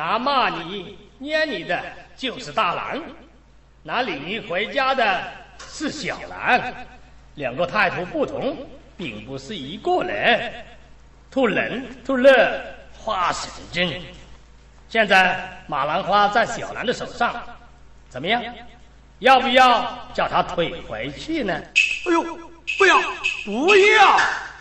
那骂你、撵你的就是大郎，那领你回家的是小郎，两个态度不同，并不是一个人。图人图乐，花神经。现在马兰花在小兰的手上，怎么样？要不要叫他退回去呢？ 哎呦，不要，不要！